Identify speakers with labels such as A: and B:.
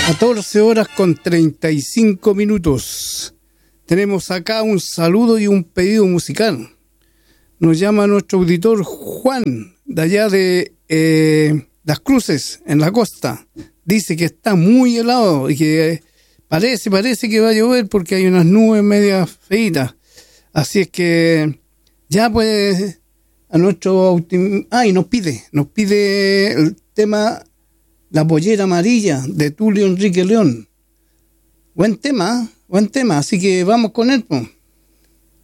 A: 14 horas con 35 minutos. Tenemos acá un saludo y un pedido musical. Nos llama nuestro auditor Juan, de allá de Las Cruces, en la costa. Dice que está muy helado y que parece que va a llover porque hay unas nubes medias feitas. Así es que ya pues a nuestro... y nos pide el tema La Pollera Amarilla de Tulio Enrique León. Buen tema, así que vamos con él, pues.